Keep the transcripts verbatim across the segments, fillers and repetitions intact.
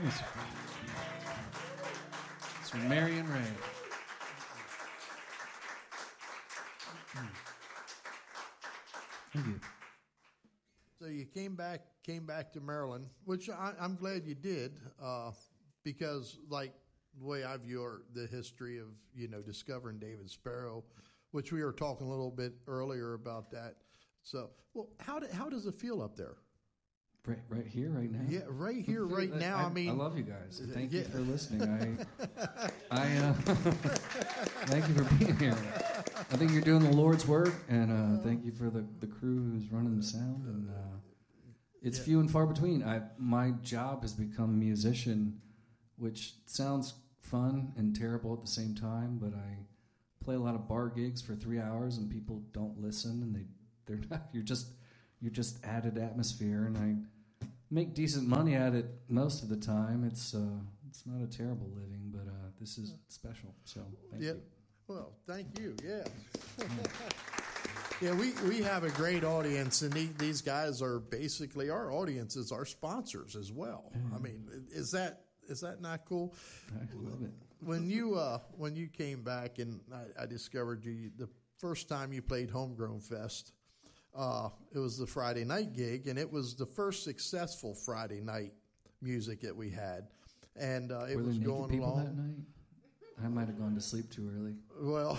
It's, it's from Marion Ray. Thank you. So you came back came back to Maryland, which I, I'm glad you did, uh, because like the way I view our, the history of you know discovering David Sparrow, which we were talking a little bit earlier about that. So, well, how do, how does it feel up there? Right, right here, right now. Yeah, right here, right now. I, I mean, I love you guys. Thank yeah. you for listening. I, I uh, thank you for being here. I think you're doing the Lord's work, and uh, thank you for the, the crew who's running the sound. And uh, it's yeah. few and far between. I my job has become musician, which sounds fun and terrible at the same time. But I play a lot of bar gigs for three hours, and people don't listen, and they they're not. You're just you're just added atmosphere, and I make decent money at it most of the time. It's uh, it's not a terrible living, but uh, this is special. So thank yeah. you. Well, thank you. Yeah. yeah, we, we have a great audience, and the, these guys are basically our audience is our sponsors as well. Mm. I mean, is that is that not cool? I love it. When you uh, when you came back and I, I discovered you, the first time you played Homegrown Fest, uh, it was the Friday night gig, and it was the first successful Friday night music that we had, and uh, it Were was there going naked people along. that night? I might have gone to sleep too early. Well,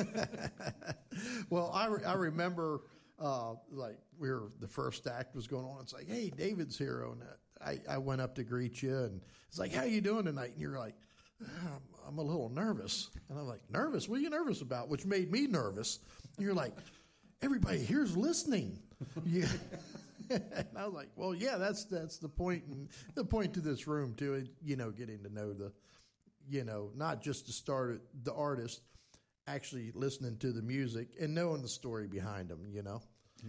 well, I, re- I remember uh, like we were the first act was going on. It's like, hey, David's here, and I, I went up to greet you, and it's like, how you doing tonight? And you're like, I'm, I'm a little nervous, and I'm like, nervous? What are you nervous about? Which made me nervous. And you're like, everybody here's listening. Yeah. And I was like, well, yeah, that's that's the point, and the point to this room too. You know, getting to know the. You know, not just to start the artist, actually listening to the music and knowing the story behind them, you know? Yeah.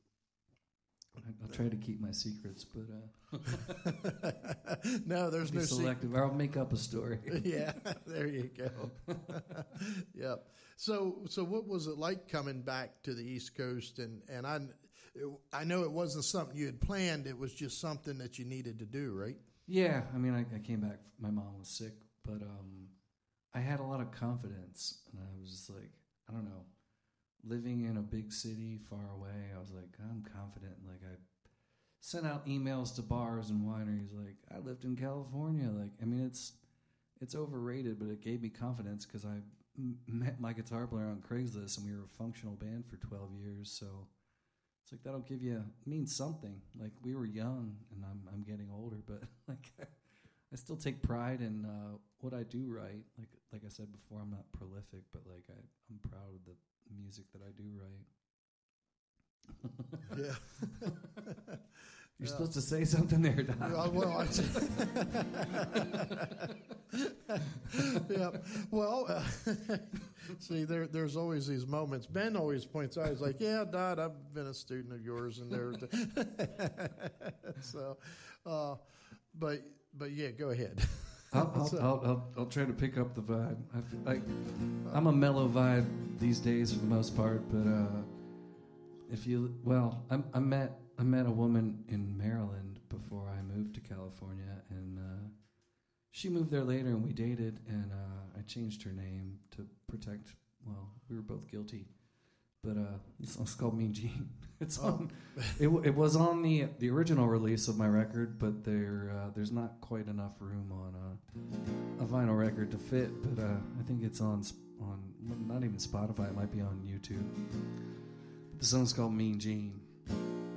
I'll try to keep my secrets, but... Uh, no, there's be no selective, or I'll make up a story. Yeah, there you go. Yep. So so what was it like coming back to the East Coast? And, and I, I know it wasn't something you had planned. It was just something that you needed to do, right? Yeah. I mean, I, I came back. My mom was sick. But um, I had a lot of confidence, and I was just like, I don't know, living in a big city far away, I was like, I'm confident. Like, I sent out emails to bars and wineries, like, I lived in California. Like, I mean, it's it's overrated, but it gave me confidence because I m- met my guitar player on Craigslist, and we were a functional band for twelve years. So it's like, that'll give you, means something. Like, we were young, and I'm I'm getting older, but like... I still take pride in uh, what I do write. Like like I said before, I'm not prolific, but like I, I'm proud of the music that I do write. Yeah. You're yeah. supposed to say something there, Doc. Uh, well, I yeah. Well, uh, see, there, there's always these moments. Ben always points out, he's like, yeah, Dad, I've been a student of yours. And there. so, uh, but... But yeah, go ahead. I'll, I'll, so. I'll, I'll, I'll try to pick up the vibe. I, I, I'm a mellow vibe these days for the most part, but uh, if you, well, I, I met I met a woman in Maryland before I moved to California, and uh, she moved there later, and we dated, and uh, I changed her name to protect. Well, we were both guilty, but uh, the song's called Mean Gene. It's oh. on. It, it was on the the original release of my record, but there uh, there's not quite enough room on a, a vinyl record to fit. But uh, I think it's on on not even Spotify. It might be on YouTube. The song's called Mean Gene.